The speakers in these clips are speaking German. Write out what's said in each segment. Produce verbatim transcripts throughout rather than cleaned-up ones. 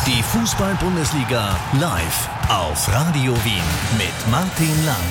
Die Fußball-Bundesliga live auf Radio Wien mit Martin Lang.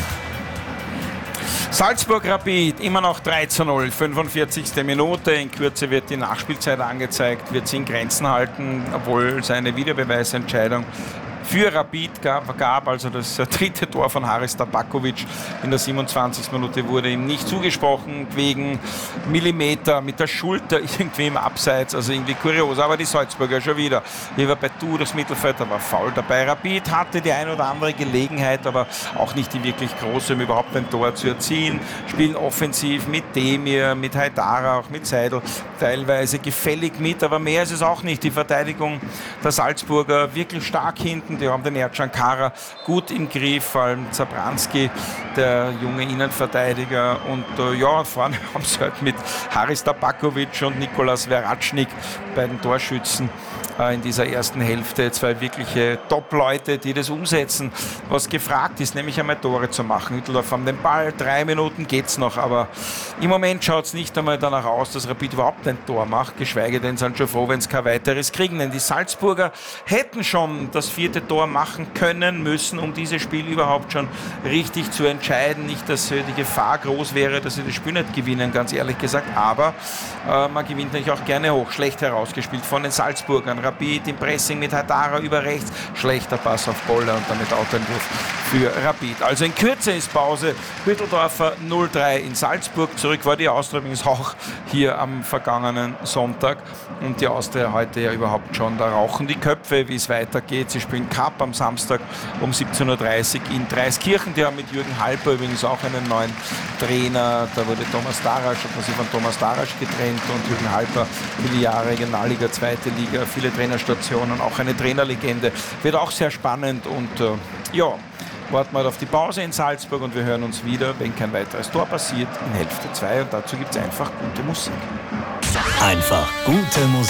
Salzburg Rapid, immer noch drei zu null, fünfundvierzigste Minute. In Kürze wird die Nachspielzeit angezeigt, wird sie in Grenzen halten, obwohl es eine Videobeweisentscheidung für Rapid gab, gab. Also das dritte Tor von Haris Tabakovic in der siebenundzwanzigsten Minute wurde ihm nicht zugesprochen, wegen Millimeter mit der Schulter irgendwie im Abseits, also irgendwie kurios. Aber die Salzburger schon wieder. Hier war Baitu das Mittelfeld, da war faul dabei. Rapid hatte die ein oder andere Gelegenheit, aber auch nicht die wirklich große, um überhaupt ein Tor zu erzielen. Spielen offensiv mit Demir, mit Haidara, auch mit Seidel, teilweise gefällig mit, aber mehr ist es auch nicht. Die Verteidigung der Salzburger wirklich stark hinten. Die haben den Ercan Kara gut im Griff, vor allem Zabranski, der junge Innenverteidiger. Und äh, ja, vorne haben sie halt mit Haris Tabakovic und Nikolas Veracnik, beiden Torschützen, äh, in dieser ersten Hälfte zwei wirkliche Top-Leute, die das umsetzen, was gefragt ist, nämlich einmal Tore zu machen. Hütteldorf haben den Ball, drei Minuten geht's noch, aber im Moment schaut es nicht einmal danach aus, dass Rapid überhaupt ein Tor macht, geschweige denn sind schon froh, wenn es kein weiteres kriegen. Denn die Salzburger hätten schon das vierte Tor machen können, müssen, um dieses Spiel überhaupt schon richtig zu entscheiden. Nicht, dass die Gefahr groß wäre, dass sie das Spiel nicht gewinnen, ganz ehrlich gesagt, aber äh, man gewinnt natürlich auch gerne hoch. Schlecht herausgespielt von den Salzburgern. Rapid im Pressing mit Haidara über rechts, schlechter Pass auf Boller und damit Outeinwurf für Rapid. Also in Kürze ist Pause. Hütteldorfer null drei in Salzburg. Zurück war die Austria übrigens auch hier am vergangenen Sonntag. Und die Austria heute ja überhaupt schon, da rauchen die Köpfe, wie es weitergeht. Sie spielen Cup am Samstag um siebzehn Uhr dreißig in Dreiskirchen. Die haben mit Jürgen Halper übrigens auch einen neuen Trainer. Da wurde Thomas Darasch, hat man sich von Thomas Darasch getrennt, und Jürgen Halper, viele Jahre Regionalliga, zweite Liga, viele Trainerstationen, auch eine Trainerlegende. Wird auch sehr spannend und äh, ja, warten wir auf die Pause in Salzburg und wir hören uns wieder, wenn kein weiteres Tor passiert, in Hälfte zwei, und dazu gibt es einfach gute Musik. Einfach gute Musik.